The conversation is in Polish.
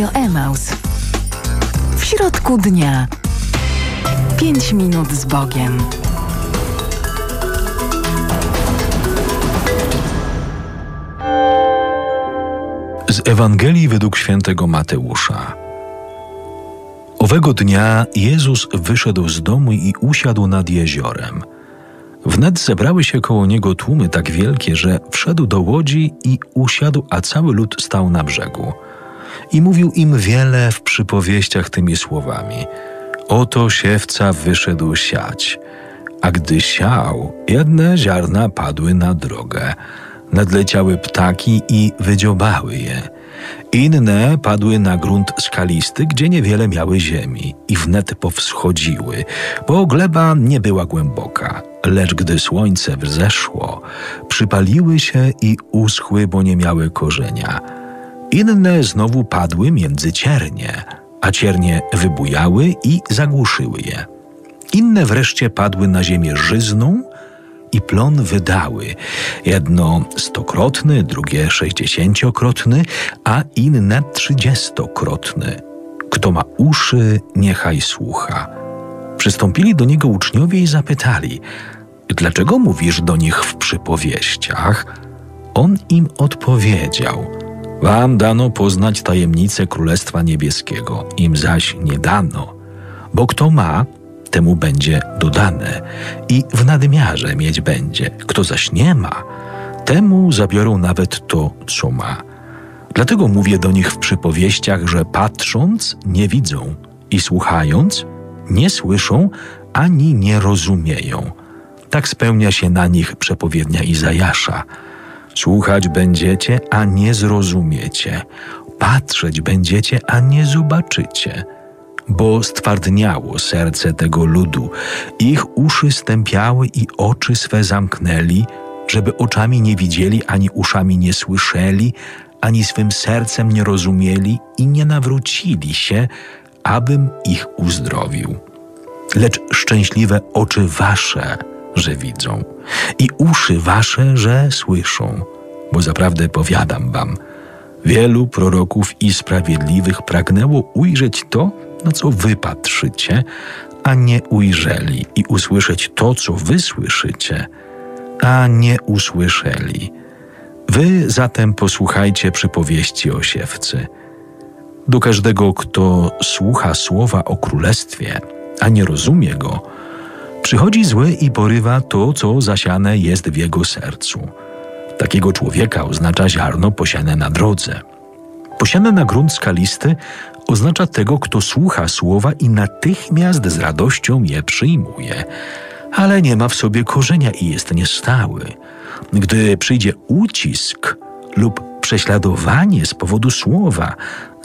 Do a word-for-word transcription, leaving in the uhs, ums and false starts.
Emaus. W środku dnia. Pięć minut z Bogiem. Z Ewangelii według świętego Mateusza. Owego dnia Jezus wyszedł z domu i usiadł nad jeziorem. Wnet zebrały się koło niego tłumy tak wielkie, że wszedł do łodzi i usiadł, a cały lud stał na brzegu. I mówił im wiele w przypowieściach tymi słowami. Oto siewca wyszedł siać, a gdy siał, jedne ziarna padły na drogę. Nadleciały ptaki i wydziobały je. Inne padły na grunt skalisty, gdzie niewiele miały ziemi i wnet powschodziły, bo gleba nie była głęboka. Lecz gdy słońce wzeszło, przypaliły się i uschły, bo nie miały korzenia. Inne znowu padły między ciernie, a ciernie wybujały i zagłuszyły je. Inne wreszcie padły na ziemię żyzną i plon wydały, jedno stokrotny, drugie sześćdziesięciokrotny, a inne trzydziestokrotny. Kto ma uszy, niechaj słucha. Przystąpili do niego uczniowie i zapytali: dlaczego mówisz do nich w przypowieściach? On im odpowiedział: wam dano poznać tajemnicę Królestwa Niebieskiego, im zaś nie dano, bo kto ma, temu będzie dodane i w nadmiarze mieć będzie. Kto zaś nie ma, temu zabiorą nawet to, co ma. Dlatego mówię do nich w przypowieściach, że patrząc nie widzą i słuchając nie słyszą ani nie rozumieją. Tak spełnia się na nich przepowiednia Izajasza. Słuchać będziecie, a nie zrozumiecie. Patrzeć będziecie, a nie zobaczycie. Bo stwardniało serce tego ludu, ich uszy stępiały i oczy swe zamknęli, żeby oczami nie widzieli, ani uszami nie słyszeli, ani swym sercem nie rozumieli i nie nawrócili się, abym ich uzdrowił. Lecz szczęśliwe oczy wasze, że widzą, i uszy wasze, że słyszą. Bo zaprawdę powiadam wam, wielu proroków i sprawiedliwych pragnęło ujrzeć to, na co wy patrzycie, a nie ujrzeli, i usłyszeć to, co wy słyszycie, a nie usłyszeli. Wy zatem posłuchajcie przypowieści o siewcy. Do każdego, kto słucha słowa o królestwie, a nie rozumie go, przychodzi zły i porywa to, co zasiane jest w jego sercu. Takiego człowieka oznacza ziarno posiane na drodze. Posiane na grunt skalisty oznacza tego, kto słucha słowa i natychmiast z radością je przyjmuje, ale nie ma w sobie korzenia i jest niestały. Gdy przyjdzie ucisk lub prześladowanie z powodu słowa,